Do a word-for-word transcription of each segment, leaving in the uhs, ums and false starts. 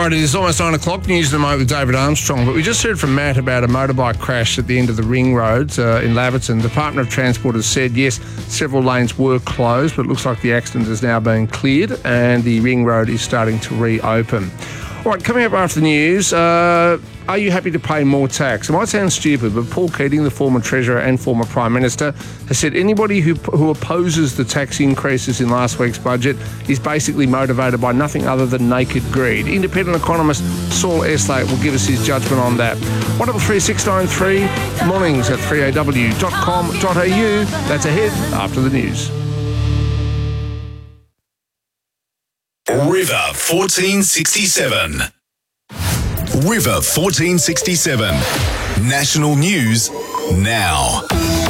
right, it is almost nine o'clock. News in a moment with David Armstrong. But we just heard from Matt about a motorbike crash at the end of the ring road uh, in Laverton. The Department of Transport has said, yes, several lanes were closed, but it looks like the accident is now being cleared and the ring road is starting to reopen. All right, coming up after the news, uh, are you happy to pay more tax? It might sound stupid, but Paul Keating, the former Treasurer and former Prime Minister, has said anybody who who opposes the tax increases in last week's budget is basically motivated by nothing other than naked greed. Independent economist Saul Eslate will give us his judgment on that. one double three six nine three, mornings at three a w dot com dot a u. That's ahead after the news. River fourteen sixty-seven. River fourteen sixty-seven. National news now.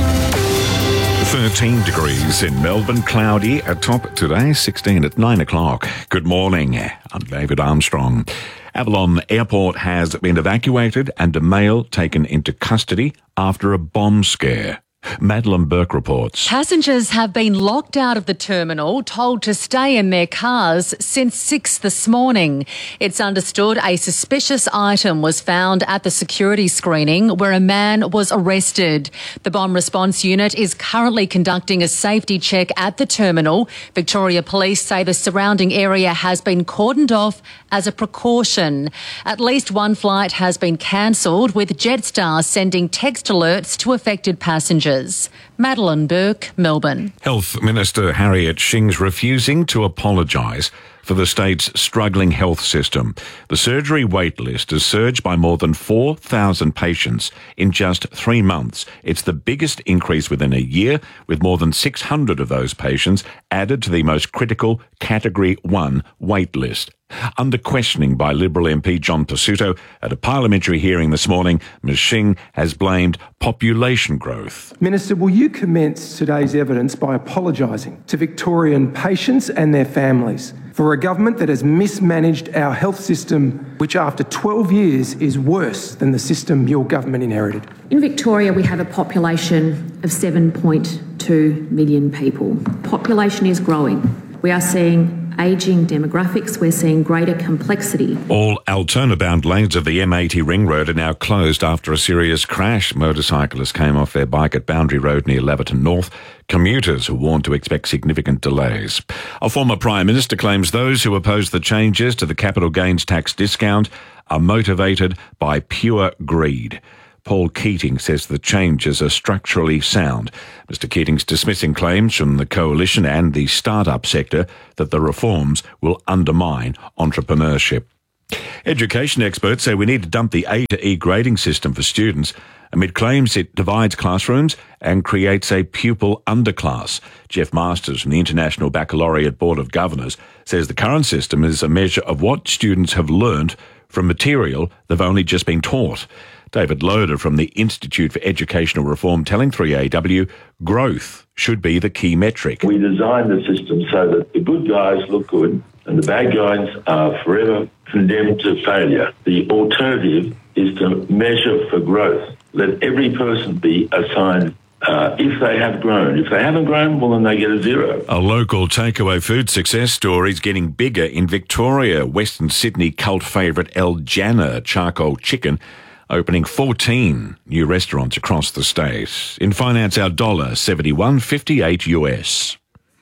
thirteen degrees in Melbourne, cloudy at top today, sixteen at nine o'clock. Good morning, I'm David Armstrong. Avalon Airport has been evacuated and a male taken into custody after a bomb scare. Madeline Burke reports. Passengers have been locked out of the terminal, told to stay in their cars since six this morning. It's understood a suspicious item was found at the security screening where a man was arrested. The bomb response unit is currently conducting a safety check at the terminal. Victoria Police say the surrounding area has been cordoned off as a precaution. At least one flight has been cancelled, with Jetstar sending text alerts to affected passengers. Madeline Burke, Melbourne. Health Minister Harriet Shing's refusing to apologise for the state's struggling health system. The surgery wait list has surged by more than four thousand patients in just three months. It's the biggest increase within a year, with more than six hundred of those patients added to the most critical Category one wait list. Under questioning by Liberal M P John Pesutto at a parliamentary hearing this morning, Ms Shing has blamed population growth. Minister, will you commence today's evidence by apologising to Victorian patients and their families for a government that has mismanaged our health system, which after twelve years is worse than the system your government inherited? In Victoria, we have a population of seven point two million people. Population is growing. We are seeing ageing demographics, we're seeing greater complexity. All Altona-bound lanes of the M eighty ring road are now closed after a serious crash. Motorcyclists came off their bike at Boundary Road near Laverton North. Commuters are warned to expect significant delays. A former Prime Minister claims those who oppose the changes to the capital gains tax discount are motivated by pure greed. Paul Keating says the changes are structurally sound. Mister Keating's dismissing claims from the Coalition and the start-up sector that the reforms will undermine entrepreneurship. Education experts say we need to dump the A to E grading system for students amid claims it divides classrooms and creates a pupil underclass. Jeff Masters from the International Baccalaureate Board of Governors says the current system is a measure of what students have learnt from material they've only just been taught. David Loader from the Institute for Educational Reform telling three A W growth should be the key metric. We designed the system so that the good guys look good and the bad guys are forever condemned to failure. The alternative is to measure for growth. Let every person be assigned Uh, if they have grown. If they haven't grown, well, then they get a zero. A local takeaway food success story is getting bigger in Victoria. Western Sydney cult favourite El Jannah charcoal chicken opening fourteen new restaurants across the state. In finance, our dollar seventy-one fifty-eight U S.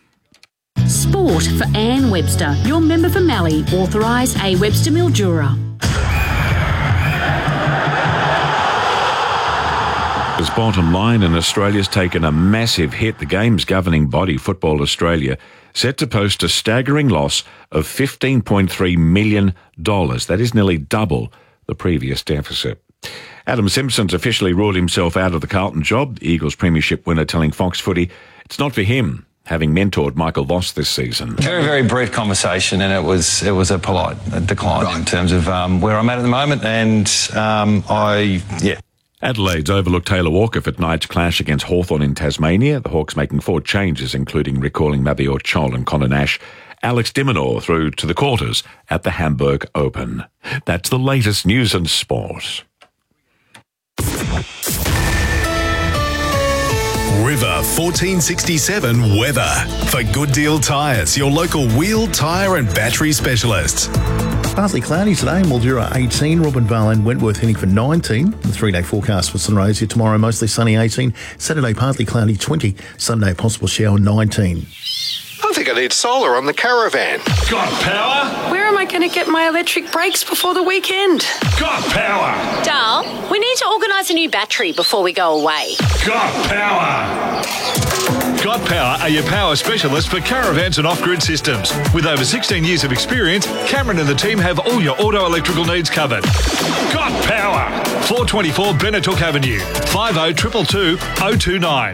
Sport for Anne Webster, your member for Mallee, authorised A Webster Mildura. As bottom line, and Australia's taken a massive hit. The game's governing body, Football Australia, set to post a staggering loss of fifteen point three million dollars. That is nearly double the previous deficit. Adam Simpson's officially ruled himself out of the Carlton job. The Eagles premiership winner telling Fox Footy it's not for him, having mentored Michael Voss this season. Very, very brief conversation, and it was it was a polite decline right. in terms of um, where I'm at at the moment, and um, I, yeah. Adelaide's overlooked Taylor Walker for tonight's clash against Hawthorn in Tasmania. The Hawks making four changes, including recalling Mabior Chol and Connor Nash. Alex de Minaur through to the quarters at the Hamburg Open. That's the latest news and sport. River fourteen sixty-seven weather. For Good Deal Tyres, your local wheel, tyre and battery specialists. Partly cloudy today, Mildura eighteen, Robin Vale and Wentworth heading for nineteen. The three-day forecast for Sunraysia tomorrow, mostly sunny eighteen, Saturday partly cloudy twenty, Sunday possible shower nineteen. I think I need solar on the caravan. Got power? Where am I going to get my electric brakes before the weekend? Got power? Dal, we need to organise a new battery before we go away. Got power? Got Power are your power specialists for caravans and off-grid systems. With over sixteen years of experience, Cameron and the team have all your auto electrical needs covered. Got power? four twenty-four Benetook Avenue, five oh two two two oh two nine.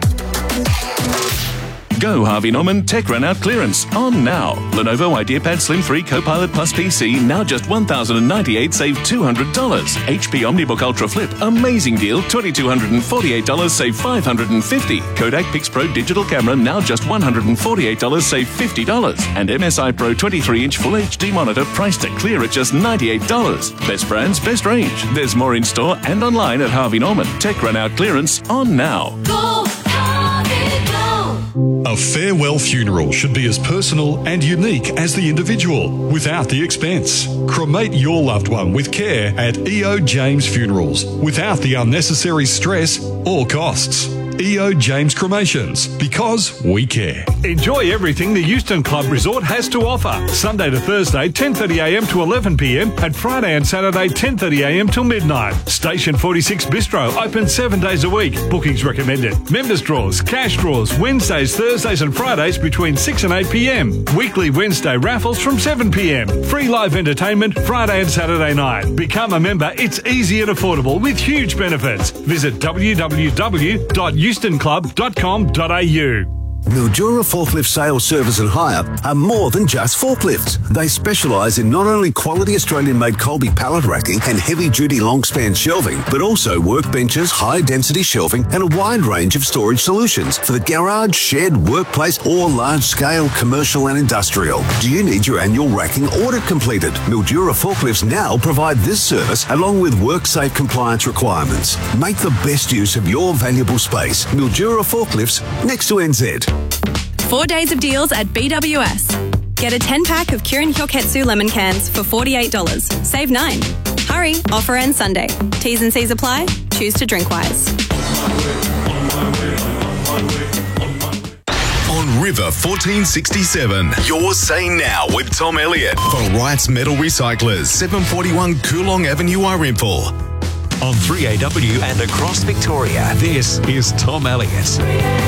Go Harvey Norman Tech Run Out Clearance on now. Lenovo IdeaPad Slim three Copilot Plus P C now just one thousand ninety-eight dollars, save two hundred dollars. H P OmniBook Ultra Flip, amazing deal, two thousand two hundred forty-eight dollars, save five hundred fifty dollars. Kodak Pix Pro Digital Camera now just one hundred forty-eight dollars, save fifty dollars. And M S I Pro twenty-three inch Full H D monitor priced to clear at just ninety-eight dollars. Best brands, best range. There's more in store and online at Harvey Norman. Tech Run Out Clearance on now. Go, Harvey, go. A farewell funeral should be as personal and unique as the individual, without the expense. Cremate your loved one with care at E O James Funerals, without the unnecessary stress or costs. E O James Cremations, because we care. Enjoy everything the Euston Club Resort has to offer. Sunday to Thursday, ten thirty a m to eleven p m, and Friday and Saturday, ten thirty a m till midnight. Station forty-six Bistro, open seven days a week. Bookings recommended. Members draws, cash draws, Wednesdays, Thursdays and Fridays between six and eight p m. Weekly Wednesday raffles from seven p m. Free live entertainment Friday and Saturday night. Become a member. It's easy and affordable with huge benefits. Visit w w w dot euston club dot com dot a u. Mildura Forklift Sales, Service and Hire are more than just forklifts. They specialise in not only quality Australian-made Colby pallet racking and heavy-duty long-span shelving, but also workbenches, high-density shelving and a wide range of storage solutions for the garage, shed, workplace or large-scale commercial and industrial. Do you need your annual racking audit completed? Mildura Forklifts now provide this service along with WorkSafe compliance requirements. Make the best use of your valuable space. Mildura Forklifts, next to N Z. Four days of deals at B W S. Get a ten pack of Kirin Hyoketsu lemon cans for forty-eight dollars. Save nine. Hurry, offer ends Sunday. T's and C's apply. Choose to drink wise. On River fourteen sixty-seven, you're Say Now with Tom Elliott for Wrights Metal Recyclers, seven forty-one Coolong Avenue, Arimpool. On three A W and across Victoria, this is Tom Elliott.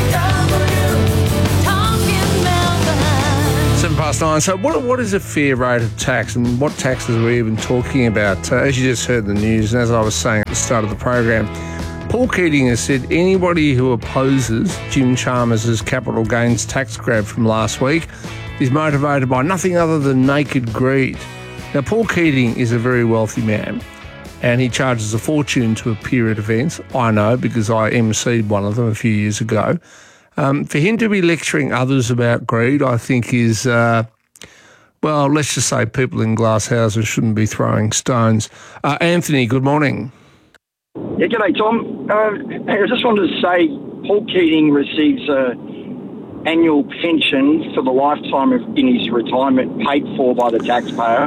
Seven past nine. So what what is a fair rate of tax, and what taxes are we even talking about? Uh, as you just heard in the news, and as I was saying at the start of the program, Paul Keating has said anybody who opposes Jim Chalmers' capital gains tax grab from last week is motivated by nothing other than naked greed. Now, Paul Keating is a very wealthy man, and he charges a fortune to appear at events. I know because I emceed one of them a few years ago. Um, for him to be lecturing others about greed, I think is, uh, well, let's just say people in glass houses shouldn't be throwing stones. Uh, Anthony, good morning. Yeah, g'day, Tom. Uh, I just wanted to say Paul Keating receives a annual pension for the lifetime of in his retirement paid for by the taxpayer,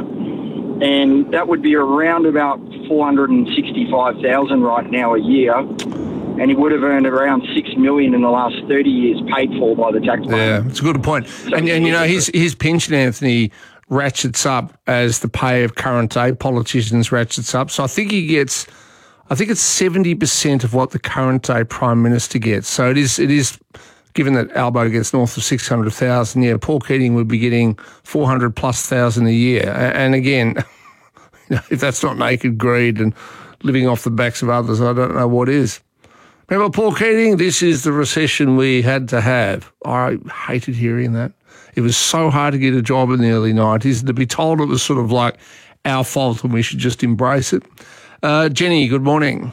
and that would be around about four hundred sixty-five thousand dollars right now a year. And he would have earned around six million dollars in the last thirty years paid for by the taxpayer. Yeah, it's a good point. So and, and, you know, his, his pension, Anthony, ratchets up as the pay of current day politicians ratchets up. So I think he gets, I think it's seventy percent of what the current day Prime Minister gets. So it is, it is given that Albo gets north of six hundred thousand, yeah, Paul Keating would be getting four hundred plus thousand a year. And again, you know, if that's not naked greed and living off the backs of others, I don't know what is. Remember, Paul Keating, this is the recession we had to have. I hated hearing that. It was so hard to get a job in the early nineties, and to be told it was sort of like our fault and we should just embrace it. Uh, Jenny, good morning.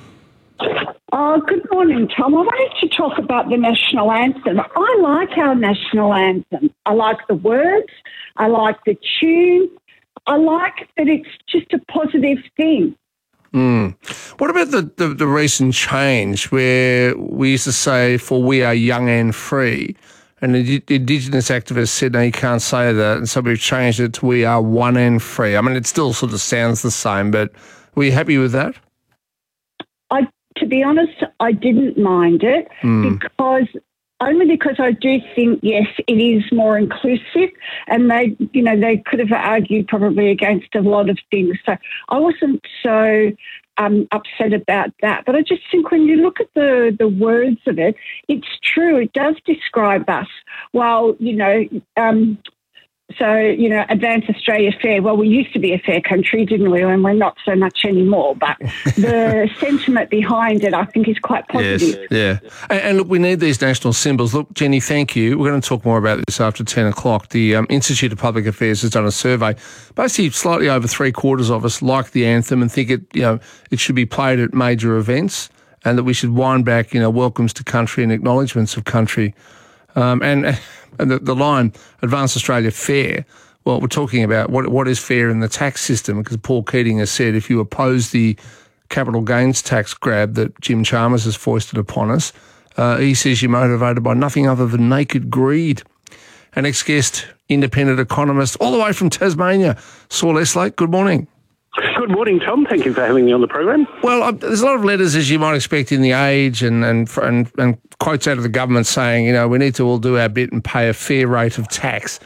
Oh, good morning, Tom. I wanted to talk about the national anthem. I like our national anthem. I like the words. I like the tune. I like that it's just a positive thing. Mm. What about the, the, the recent change where we used to say, for we are young and free, And the Indigenous activist said, no, you can't say that. And so we've changed it to we are one and free. I mean, it still sort of sounds the same, but were you happy with that? I, to be honest, I didn't mind it Mm. because only because I do think, yes, it is more inclusive, and they, you know, they could have argued probably against a lot of things. So I wasn't so um, upset about that. But I just think when you look at the, the words of it, it's true. It does describe us. While, you know, um, so, you know, Advance Australia Fair, well, we used to be a fair country, didn't we? And we're not so much anymore. But the sentiment behind it, I think, is quite positive. Yes, yeah. And, and look, we need these national symbols. Look, Jenny, thank you. We're going to talk more about this after ten o'clock. The um, Institute of Public Affairs has done a survey. Basically, slightly over three quarters of us like the anthem and think it, you know, it should be played at major events, and that we should wind back, you know, welcomes to country and acknowledgements of country. Um, and and the, the line, Advance Australia Fair, well, we're talking about what what is fair in the tax system, because Paul Keating has said if you oppose the capital gains tax grab that Jim Chalmers has foisted upon us, uh, he says you're motivated by nothing other than naked greed. Our next guest, independent economist, all the way from Tasmania, Saul Eslake. Good morning. Good morning, Tom. Thank you for having me on the program. Well, uh, there's a lot of letters, as you might expect, in The Age and, and and and quotes out of the government saying, you know, we need to all do our bit and pay a fair rate of tax.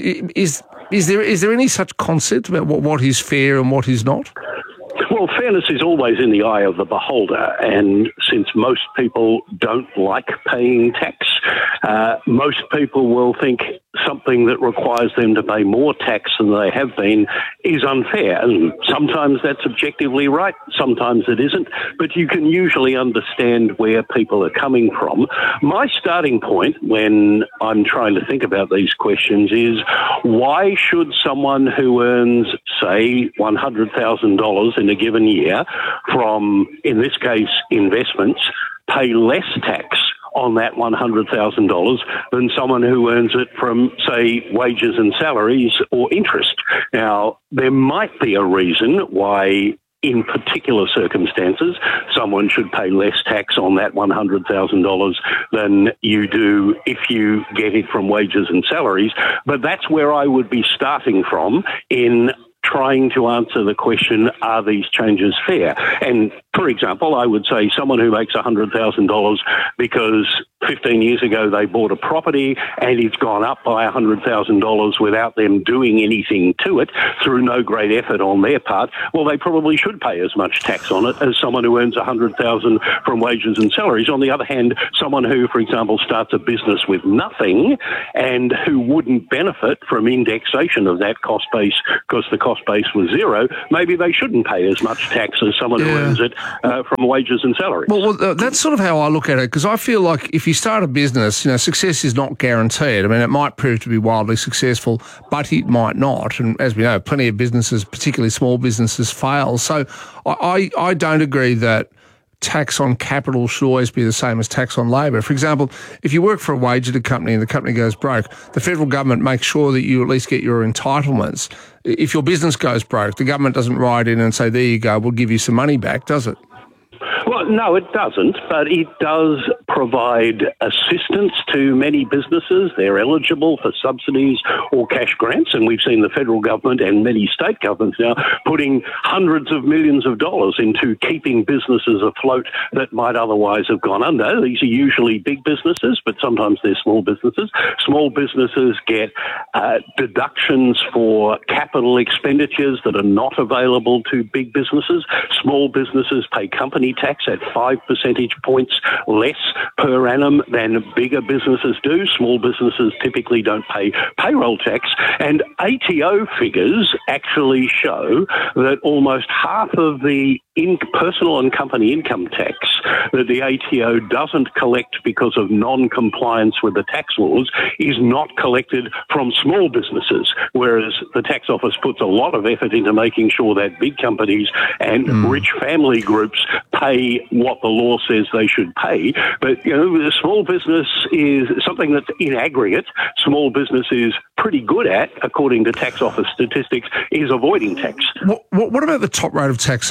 Is is there is there any such concept about what, what is fair and what is not? Well, fairness is always in the eye of the beholder, and since most people don't like paying tax, uh, most people will think something that requires them to pay more tax than they have been is unfair. And sometimes that's objectively right, sometimes it isn't, but you can usually understand where people are coming from. My starting point when I'm trying to think about these questions is, why should someone who earns, say, one hundred thousand dollars in a given year from, in this case, investments, pay less tax on that one hundred thousand dollars than someone who earns it from, say, wages and salaries or interest? Now, there might be a reason why, in particular circumstances, someone should pay less tax on that one hundred thousand dollars than you do if you get it from wages and salaries. But that's where I would be starting from in trying to answer the question, are these changes fair? And, for example, I would say someone who makes one hundred thousand dollars because fifteen years ago they bought a property and it's gone up by one hundred thousand dollars without them doing anything to it through no great effort on their part, well, they probably should pay as much tax on it as someone who earns one hundred thousand dollars from wages and salaries. On the other hand, someone who, for example, starts a business with nothing and who wouldn't benefit from indexation of that cost base because the cost base was zero, maybe they shouldn't pay as much tax as someone Yeah. who earns it uh, from wages and salaries. Well, well uh, that's sort of how I look at it, because I feel like if you start a business, you know, success is not guaranteed. I mean, it might prove to be wildly successful, but it might not. And as we know, plenty of businesses, particularly small businesses, fail. So I, I, I don't agree that tax on capital should always be the same as tax on labour. For example, if you work for a wage-earner company and the company goes broke, the federal government makes sure that you at least get your entitlements. If your business goes broke, the government doesn't ride in and say, there you go, we'll give you some money back, does it? Well, no, it doesn't, but it does provide assistance to many businesses. They're eligible for subsidies or cash grants, and we've seen the federal government and many state governments now putting hundreds of millions of dollars into keeping businesses afloat that might otherwise have gone under. These are usually big businesses, but sometimes they're small businesses. Small businesses get uh, deductions for capital expenditures that are not available to big businesses. Small businesses pay company tax at five percentage points less per annum than bigger businesses do. Small businesses typically don't pay payroll tax. And A T O figures actually show that almost half of the in personal and company income tax that the A T O doesn't collect because of non-compliance with the tax laws is not collected from small businesses, whereas the tax office puts a lot of effort into making sure that big companies and mm. rich family groups pay what the law says they should pay. But, you know, the small business is something that, in aggregate, small business is pretty good at, according to tax office statistics, is avoiding tax. What, what about the top rate of taxation?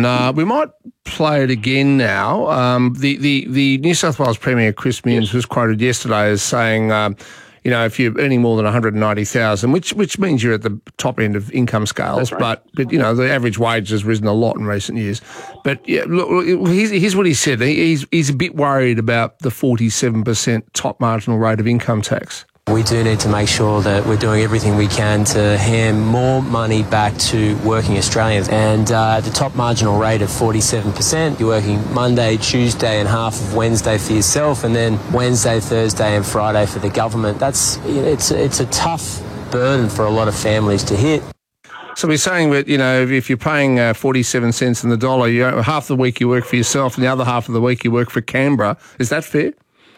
one. Uh, we might play it again now. Um, the, the, the New South Wales Premier, Chris Minns, yes. was quoted yesterday as saying, um, you know, if you're earning more than one hundred ninety thousand dollars, which which means you're at the top end of income scales, right. but, but, you know, the average wage has risen a lot in recent years. But, yeah, look, here's, here's what he said. He's, he's a bit worried about the forty-seven percent top marginal rate of income tax. We do need to make sure that we're doing everything we can to hand more money back to working Australians. And uh, at the top marginal rate of forty-seven percent, you're working Monday, Tuesday and half of Wednesday for yourself, and then Wednesday, Thursday and Friday for the government. That's it's it's a tough burden for a lot of families to hit. So we're saying that, you know, if you're paying uh, forty-seven cents in the dollar, you know, half the week you work for yourself and the other half of the week you work for Canberra. Is that fair?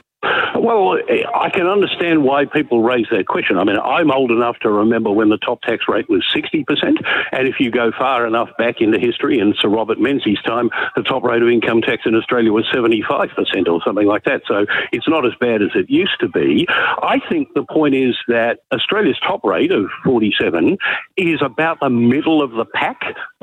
Well, I can understand why people raise that question. I mean, I'm old enough to remember when the top tax rate was sixty percent, and if you go far enough back into history, in Sir Robert Menzies' time, the top rate of income tax in Australia was seventy-five percent or something like that. So it's not as bad as it used to be. I think the point is that Australia's top rate of forty-seven is about the middle of the pack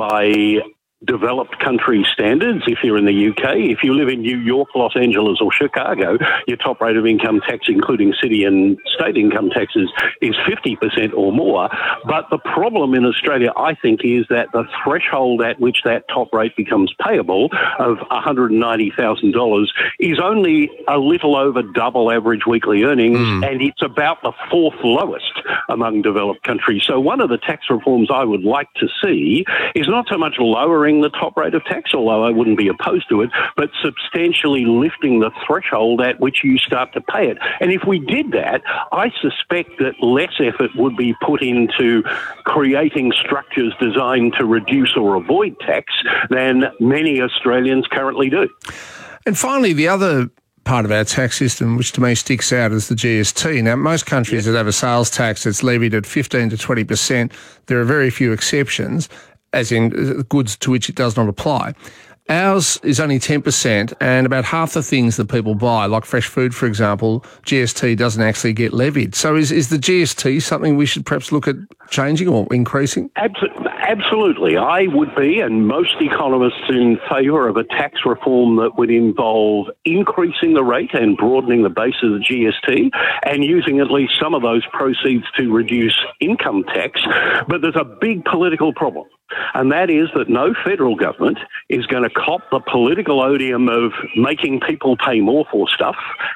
by developed country standards. If you're in the U K, if you live in New York, Los Angeles or Chicago, your top rate of income tax, including city and state income taxes, is fifty percent or more. But the problem in Australia, I think, is that the threshold at which that top rate becomes payable of one hundred ninety thousand dollars is only a little over double average weekly earnings, mm. and it's about the fourth lowest among developed countries. So one of the tax reforms I would like to see is not so much lowering the top rate of tax, although I wouldn't be opposed to it, but substantially lifting the threshold at which you start to pay it. And if we did that, I suspect that less effort would be put into creating structures designed to reduce or avoid tax than many Australians currently do. And finally, the other part of our tax system, which to me sticks out, is the G S T. Now, most countries that have a sales tax that's levied at fifteen to twenty percent, there are very few exceptions, as in goods to which it does not apply. Ours is only ten percent, and about half the things that people buy, like fresh food, for example, G S T doesn't actually get levied. So is, is the G S T something we should perhaps look at changing or increasing? Absolutely. I would be, and most economists, in favour of a tax reform that would involve increasing the rate and broadening the base of the G S T and using at least some of those proceeds to reduce income tax. But there's a big political problem. And that is that no federal government is going to cop the political odium of making people pay more for stuff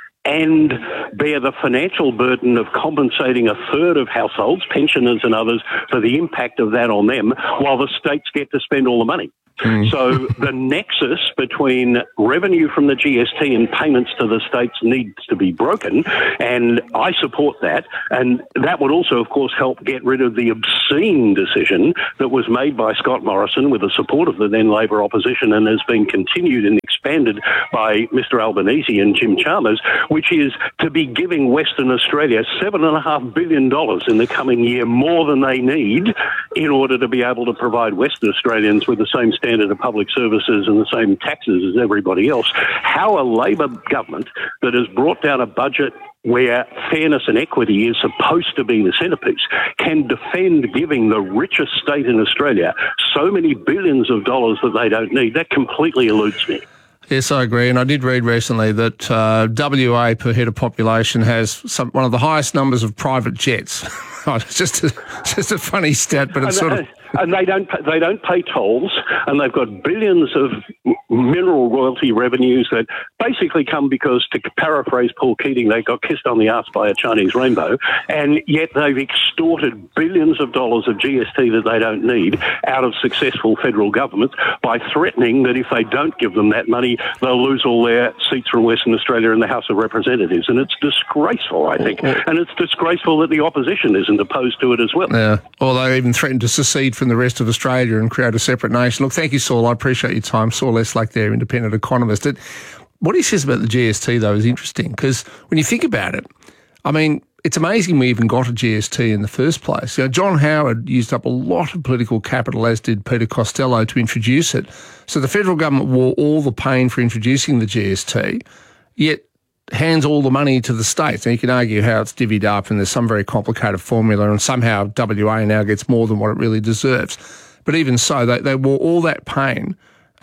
and bear the financial burden of compensating a third of households, pensioners and others, for the impact of that on them, while the states get to spend all the money. Mm. So the nexus between revenue from the G S T and payments to the states needs to be broken, and I support that. And that would also, of course, help get rid of the obscene decision that was made by Scott Morrison with the support of the then Labor opposition and has been continued and expanded by Mister Albanese and Jim Chalmers, which is to be giving Western Australia seven point five billion dollars in the coming year, more than they need in order to be able to provide Western Australians with the same standard of public services and the same taxes as everybody else. How a Labor government that has brought down a budget where fairness and equity is supposed to be the centrepiece can defend giving the richest state in Australia so many billions of dollars that they don't need, that completely eludes me. Yes, I agree. And I did read recently that uh, W A per head of population has some, one of the highest numbers of private jets. It's just a, just a funny stat, but it's and, sort of... And they don't they don't pay tolls, and they've got billions of mineral royalty revenues that basically come because, to paraphrase Paul Keating, they got kissed on the arse by a Chinese rainbow, and yet they've extorted billions of dollars of G S T that they don't need out of successful federal governments by threatening that if they don't give them that money, they'll lose all their seats from Western Australia in the House of Representatives. And it's disgraceful, I think. And it's disgraceful that the opposition isn't opposed to it as well. Yeah, or they even threatened to secede from the rest of Australia and create a separate nation. Look, thank you, Saul. I appreciate your time. Saul Eslake there, independent economist. It, what he says about the G S T, though, is interesting because when you think about it, I mean, it's amazing we even got a G S T in the first place. You know, John Howard used up a lot of political capital, as did Peter Costello, to introduce it. So the federal government wore all the pain for introducing the G S T, yet hands all the money to the states. And you can argue how it's divvied up and there's some very complicated formula and somehow W A now gets more than what it really deserves. But even so, they, they wore all that pain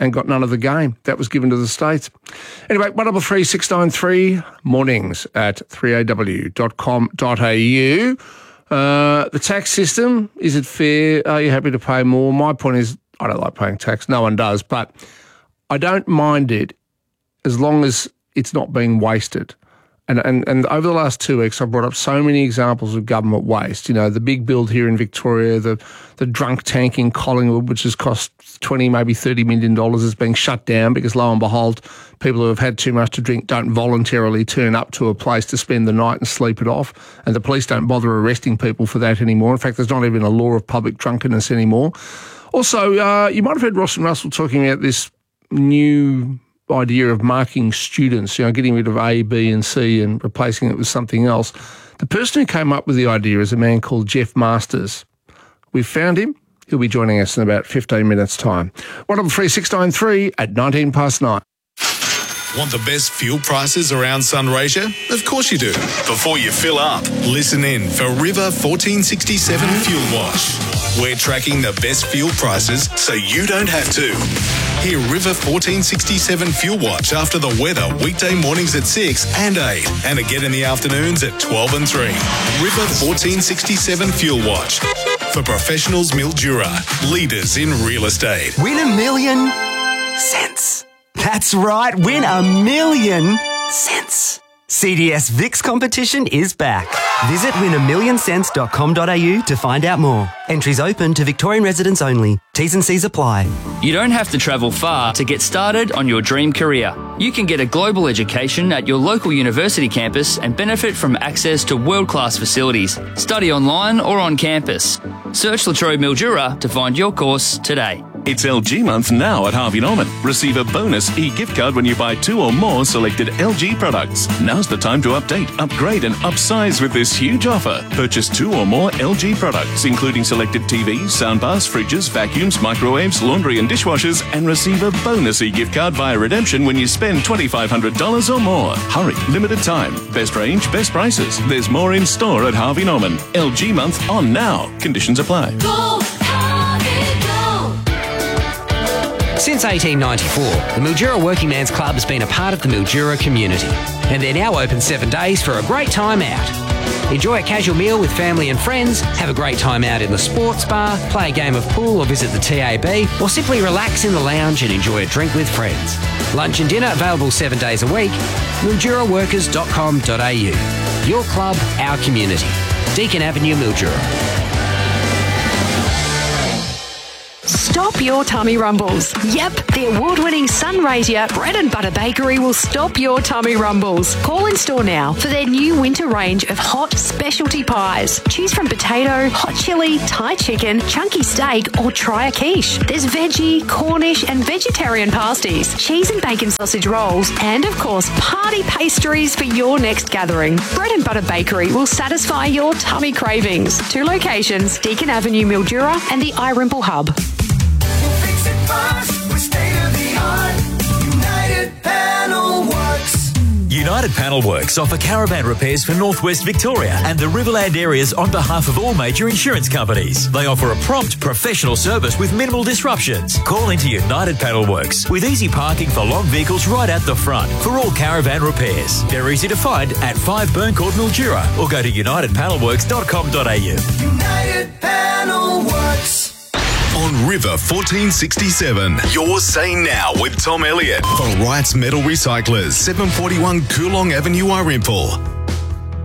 and got none of the game. That was given to the states. Anyway, one double three six nine three mornings at three a w dot com dot a u. Uh, the tax system, is it fair? Are you happy to pay more? My point is, I don't like paying tax. No one does, but I don't mind it as long as it's not being wasted. And, and and over the last two weeks, I've brought up so many examples of government waste. You know, the big build here in Victoria, the the drunk tank in Collingwood, which has cost twenty, maybe thirty million dollars, is being shut down because, lo and behold, people who have had too much to drink don't voluntarily turn up to a place to spend the night and sleep it off. And the police don't bother arresting people for that anymore. In fact, there's not even a law of public drunkenness anymore. Also, uh, you might have heard Ross and Russell talking about this new idea of marking students, you know, getting rid of A, B and C and replacing it with something else. The person who came up with the idea is a man called Jeff Masters. We've found him. He'll be joining us in about fifteen minutes' time. one double three six nine three at nineteen past nine. Want the best fuel prices around Sunraysia? Of course you do. Before you fill up, listen in for River fourteen sixty-seven Fuel Watch. We're tracking the best fuel prices so you don't have to. Hear River fourteen sixty-seven Fuel Watch after the weather weekday mornings at six and eight and again in the afternoons at twelve and three. River fourteen sixty-seven Fuel Watch. For professionals Mildura, leaders in real estate. Win a million cents. That's right, win a million cents. C D S Vix competition is back. Visit win a million cents dot com dot a u to find out more. Entries open to Victorian residents only. T's and C's apply. You don't have to travel far to get started on your dream career. You can get a global education at your local university campus and benefit from access to world-class facilities. Study online or on campus. Search Latrobe Mildura to find your course today. It's L G month now at Harvey Norman. Receive a bonus e-gift card when you buy two or more selected L G products. Now's the time to update, upgrade and upsize with this huge offer. Purchase two or more L G products, including selected T Vs, soundbars, fridges, vacuums, microwaves, laundry and dishwashers, and receive a bonus e-gift card via redemption when you spend twenty-five hundred dollars or more. Hurry, limited time. Best range, best prices. There's more in store at Harvey Norman. L G month on now. Conditions apply. Go, Harvey, go. Since eighteen ninety-four, the Mildura Working Man's Club has been a part of the Mildura community, and they're now open seven days for a great time out. Enjoy a casual meal with family and friends, have a great time out in the sports bar, play a game of pool or visit the T A B, or simply relax in the lounge and enjoy a drink with friends. Lunch and dinner available seven days a week. mildura workers dot com dot a u. Your club, our community. Deakin Avenue, Mildura. Stop your tummy rumbles. Yep, the award-winning Sunraysia Bread and Butter Bakery will stop your tummy rumbles. Call in store now for their new winter range of hot specialty pies. Choose from potato, hot chili, Thai chicken, chunky steak, or try a quiche. There's veggie, Cornish, and vegetarian pasties, cheese and bacon sausage rolls, and of course, party pastries for your next gathering. Bread and Butter Bakery will satisfy your tummy cravings. Two locations, Deakin Avenue, Mildura, and the iRimple Hub. United Panel Works offer caravan repairs for Northwest Victoria and the Riverland areas on behalf of all major insurance companies. They offer a prompt, professional service with minimal disruptions. Call into United Panel Works with easy parking for long vehicles right at the front for all caravan repairs. They're easy to find at five Burncourt, Mildura, or go to united panel works dot com dot a u. United Panel Works. On River fourteen sixty-seven, you're Say Now with Tom Elliott for Wrights Metal Recyclers, seven forty-one Coolong Avenue, Irimple.